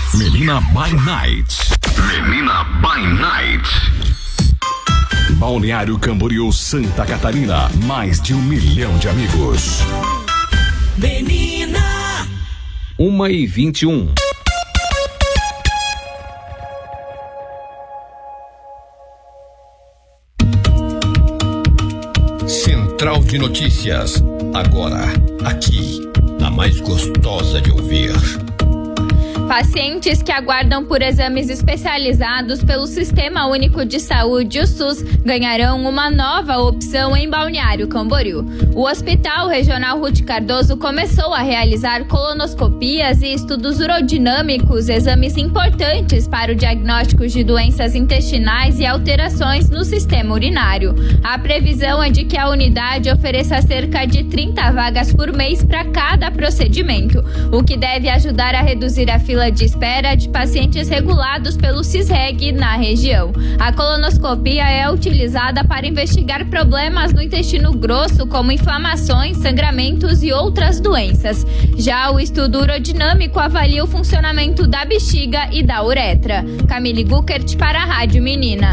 Menina by Night. Menina by Night. Balneário Camboriú, Santa Catarina. Mais de 1 milhão de amigos. Menina. 1h21. Central de Notícias. Agora, aqui, na mais gostosa de ouvir. Pacientes que aguardam por exames especializados pelo Sistema Único de Saúde, o SUS, ganharão uma nova opção em Balneário Camboriú. O Hospital Regional Ruth Cardoso começou a realizar colonoscopias e estudos urodinâmicos, exames importantes para o diagnóstico de doenças intestinais e alterações no sistema urinário. A previsão é de que a unidade ofereça cerca de 30 vagas por mês para cada procedimento, o que deve ajudar a reduzir a fila de espera de pacientes regulados pelo CISREG na região. A colonoscopia é utilizada para investigar problemas no intestino grosso, como inflamações, sangramentos e outras doenças. Já o estudo urodinâmico avalia o funcionamento da bexiga e da uretra. Camille Guckert para a Rádio Menina.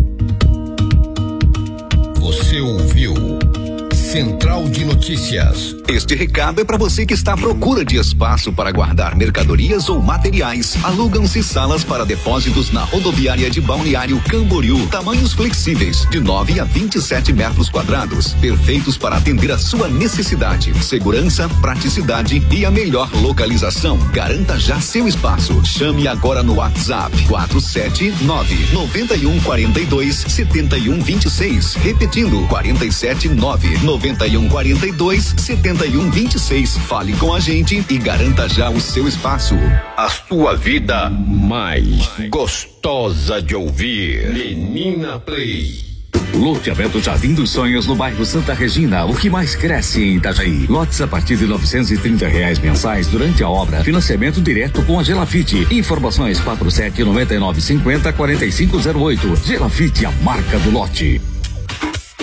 Você ouviu Central de Notícias. Este recado é para você que está à procura de espaço para guardar mercadorias ou materiais. Alugam-se salas para depósitos na rodoviária de Balneário Camboriú. Tamanhos flexíveis, de 9 a 27 metros quadrados. Perfeitos para atender a sua necessidade. Segurança, praticidade e a melhor localização. Garanta já seu espaço. Chame agora no WhatsApp 479-9142-7126. Repetindo, 479-9142-7126. Fale com a gente e garanta já o seu espaço. A sua vida mais gostosa de ouvir. Menina Play. Loteamento Jardim dos Sonhos no bairro Santa Regina, o que mais cresce em Itajaí. Lotes a partir de R$930 mensais durante a obra. Financiamento direto com a Gelafite. Informações 479950-4508. Gelafite, a marca do lote.